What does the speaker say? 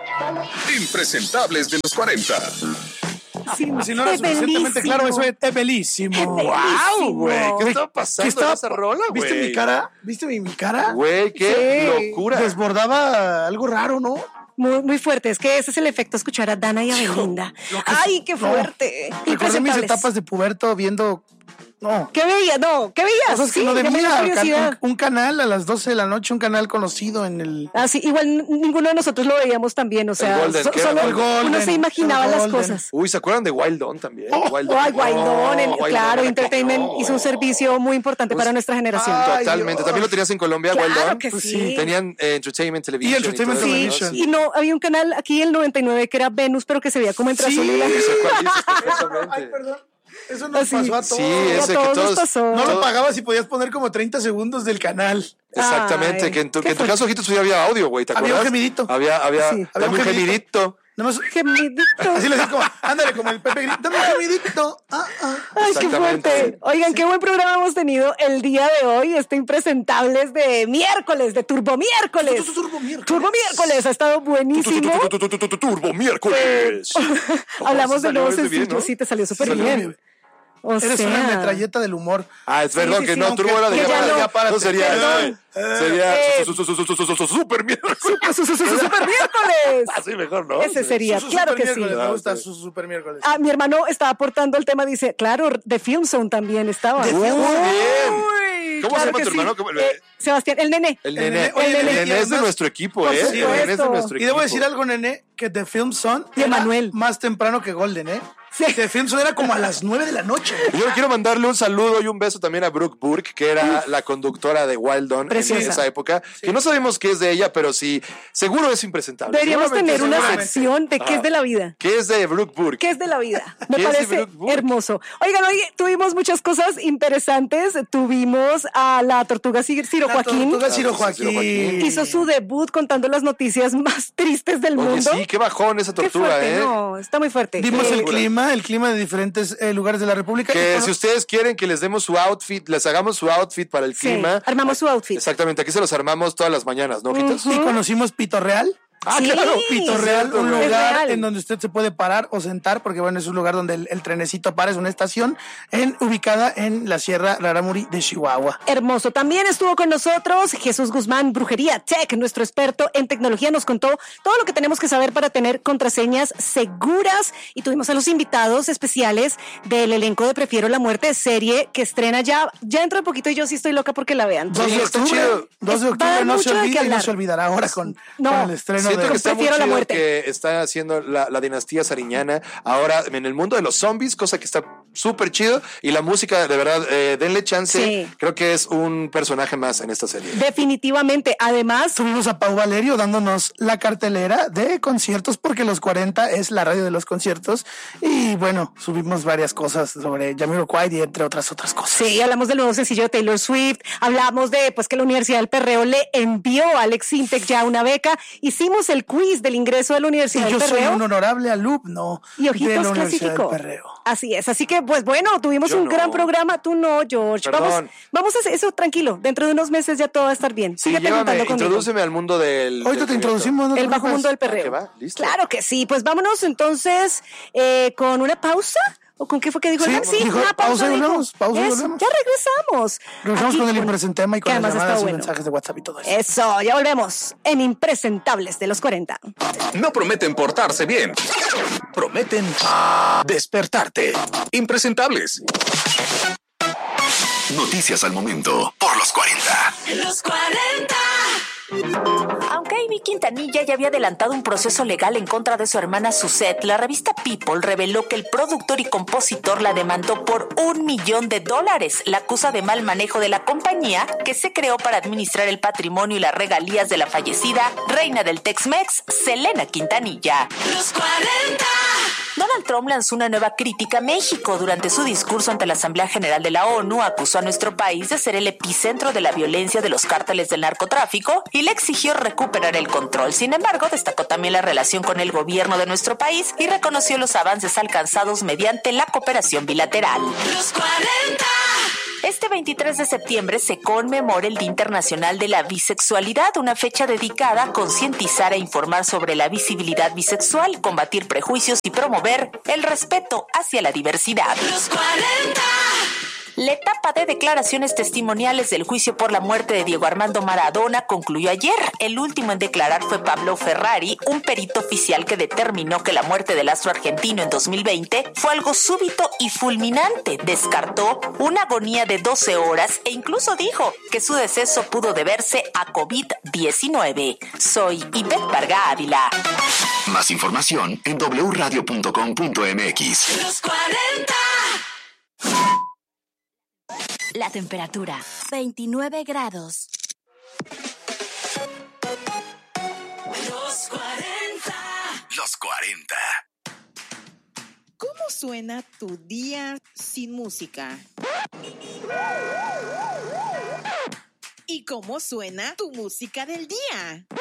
Impresentables de los 40. Sí, si no era suficientemente claro, eso es bellísimo. ¡Wow, güey! ¿Qué estaba pasando en esa rola, güey? ¿Viste mi cara? ¿Viste mi cara? Güey, qué locura. Desbordaba algo raro, ¿no? Muy, muy fuerte. Es que ese es el efecto escuchar a Dana y a Belinda. ¡Ay, qué fuerte! No. Recordé mis Impresentables. etapas de puberto viendo... No. ¿Qué veías? No, ¿qué veías? Cosas que Sí, no ya me dio debía. curiosidad. Un canal a las 12 de la noche, un canal conocido en el... Ah, sí, igual ninguno de nosotros lo veíamos también, o sea, Golden, ¿qué era solo el Golden? uno se imaginaba las Golden. cosas. Uy, ¿se acuerdan de Wild On también? Wild On, claro, Entertainment hizo un servicio muy importante para nuestra generación. Totalmente. ¿También lo tenías en Colombia, Wild Claro On? que Pues sí. Tenían Entertainment Television. Y Entertainment todo eso, Television. ¿no? Y no, había un canal aquí, el 99, que era Venus, pero que se veía como entre azul y blanco. Sí, sé cuál dices perfectamente. Ay, perdón. Eso nos Así. pasó a todos. Sí, A ese que todos nos todos... pasó. No lo pagabas y podías poner como 30 segundos del canal. Exactamente, Ay, que en tu qué caso, Ojitos, sí había audio, güey, ¿te acuerdas? Había un gemidito. Había Sí. un gemidito. Nada más... Gemidito. Así le decía como, ándale, como el Pepe Grillo, dame un gemidito. Ay, qué Exactamente. fuerte. Oigan, qué buen programa hemos tenido el día de hoy. Impresentables de miércoles, de Turbo Miércoles. Turbo Miércoles ha estado buenísimo. Turbo miércoles. Hablamos de salió nuevos ese bien, sencillos. ¿no? Sí, te salió súper Salió bien. bien. O Eres sea, una metralleta del humor. Ah, es verdad sí, que sí, no, aunque- Turbo era de que ya no. no sería Perdón. sería super miércoles. Super Miércoles. Así mejor, ¿no? Ese sería, Su claro que super sí. miércoles, me gusta su super miércoles. Ah, mi hermano está aportando el tema, dice, claro, The Film Zone también estaba. The Film Zone. Bien. ¿Cómo se llama que tu hermano? ¿Cómo- Sebastián, el nene. El nene. Oye, El nene, nene y es de además- nuestro equipo, Por ¿eh? El nene es de supuesto. nuestro equipo. Y debo decir algo, nene, que The Film Zone Y era Emanuel. más temprano que Golden, ¿eh? Sí. The Film Zone era como a las 9 de la noche. Yo quiero mandarle un saludo y un beso también a Brooke Burke, que era la conductora de Wild On en Preciosa. esa época, que no sabemos qué es de ella, pero sí, seguro es impresentable. Deberíamos Seguramente, tener una seguramente. sección de qué es de la vida. ¿Qué es de Brooke Burke? ¿Qué es de la vida? Me ¿Qué es de parece Brooke Burke? hermoso. Oigan, hoy tuvimos muchas cosas interesantes. Tuvimos a la tortuga Ciro La Joaquín. tortuga Ciro Ciro Joaquín. Joaquín. Hizo su debut contando las noticias más tristes del Oye, mundo. sí, qué bajón esa Qué tortuga, fuerte, ¿eh? no, está muy fuerte. Dimos Qué el locura. clima de diferentes lugares de la República. Que Y con- si ustedes quieren que les demos su outfit, les hagamos su outfit para el Sí, clima. armamos su outfit. Exactamente, aquí se los armamos todas las mañanas, ¿no, Ojitos? Y conocimos Pito Real. Ah, Sí. claro. Pito Real, Cierto, un güey. Es lugar real. en donde usted se puede parar o sentar, porque bueno, es un lugar donde el trenecito para, es una estación ubicada en la Sierra Rarámuri de Chihuahua. Hermoso. También estuvo con nosotros Jesús Guzmán, Brujería Tech, nuestro experto en tecnología, nos contó todo lo que tenemos que saber para tener contraseñas seguras. Y tuvimos a los invitados especiales del elenco de Prefiero la Muerte, serie que estrena ya dentro de poquito, y yo sí estoy loca porque la vean. 2 de está octubre, chido. 2 de Va a octubre dar no se mucho de qué olvida y no hablar. se olvidará ahora con el estreno Siento que de... está muy Prefiero la chido muerte. que está haciendo la dinastía sariñana ahora en el mundo de los zombies, cosa que está súper chido. Y la música, de verdad, denle chance. Sí. Creo que es un personaje más en esta serie. Definitivamente. Además, Tuvimos a Pau Valerio dándonos la cartelera de conciertos, porque los 40 es la radio de los conciertos. Y bueno, subimos varias cosas sobre Jamiroquai y entre otras cosas. sí, hablamos del nuevo sencillo de Taylor Swift, hablamos de pues que la Universidad del Perreo le envió a Alex Intec ya una beca, hicimos el quiz del ingreso de la Universidad Y yo del soy Perreo un honorable alumno y de Ojitos la Universidad clasificó. del Perreo. Así es, así que pues bueno, tuvimos Yo un no. gran programa, tú no, George. Perdón. Vamos a hacer eso tranquilo, dentro de unos meses ya todo va a estar bien. Sí, Síguete juntando conmigo. introdúceme al mundo del... Hoy te del introducimos. ¿no te El bajo preocupes? mundo del ¿Qué perreo. va? ¿Listo? Claro que sí, pues vámonos entonces con una pausa. ¿O con qué fue que dijo? Sí, el Max? Sí, dijo, una pausa y dijo. volvemos, pausa y Eso, volvemos. ya regresamos. Regresamos Aquí con el impresentema y que con las además está llamadas y bueno. mensajes de WhatsApp y todo eso. Eso, ya volvemos en Impresentables de los 40. No prometen portarse bien. Prometen despertarte. Impresentables. Noticias al momento por los 40. Los 40. Aunque Ivy Quintanilla ya había adelantado un proceso legal en contra de su hermana Suzette, la revista People reveló que el productor y compositor la demandó por $1 millón. La acusa de mal manejo de la compañía, que se creó para administrar el patrimonio y las regalías de la fallecida reina del Tex-Mex, Selena Quintanilla. Los 40. Donald Trump lanzó una nueva crítica a México. Durante su discurso ante la Asamblea General de la ONU, acusó a nuestro país de ser el epicentro de la violencia de los cárteles del narcotráfico y le exigió recuperar el control. Sin embargo, destacó también la relación con el gobierno de nuestro país y reconoció los avances alcanzados mediante la cooperación bilateral. Los 40. Este 23 de septiembre se conmemora el Día Internacional de la Bisexualidad, una fecha dedicada a concientizar e informar sobre la visibilidad bisexual, combatir prejuicios y promover el respeto hacia la diversidad. Los 40. La etapa de declaraciones testimoniales del juicio por la muerte de Diego Armando Maradona concluyó ayer. El último en declarar fue Pablo Ferrari, un perito oficial que determinó que la muerte del astro argentino en 2020 fue algo súbito y fulminante. Descartó una agonía de 12 horas e incluso dijo que su deceso pudo deberse a COVID-19. Soy Ivette Varga Ávila. Más información en wradio.com.mx. Los 40. La temperatura, 29 grados. Los 40. Los 40. ¿Cómo suena tu día sin música? ¿Y cómo suena tu música del día?